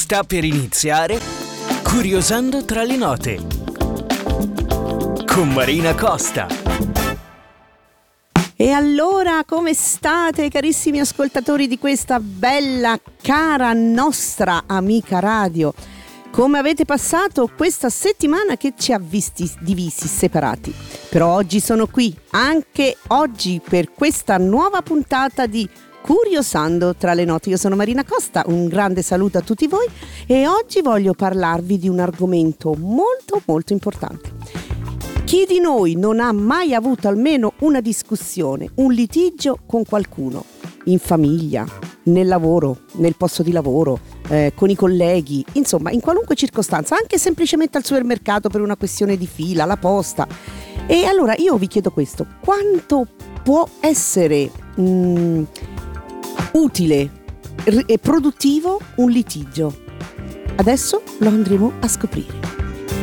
Sta per iniziare Curiosando tra le note con Marina Costa. E allora, come state, carissimi ascoltatori di questa bella, cara nostra amica radio? Come avete passato questa settimana che ci ha visti divisi, separati? Però oggi sono qui, anche oggi, per questa nuova puntata di Curiosando tra le note. Io sono Marina Costa, un grande saluto a tutti voi e oggi voglio parlarvi di un argomento molto molto importante. Chi di noi non ha mai avuto almeno una discussione, un litigio con qualcuno? In famiglia, nel lavoro, nel posto di lavoro, con i colleghi, insomma in qualunque circostanza, anche semplicemente al supermercato per una questione di fila, alla posta. E allora io vi chiedo questo: quanto può essere utile e produttivo un litigio? Adesso lo andremo a scoprire.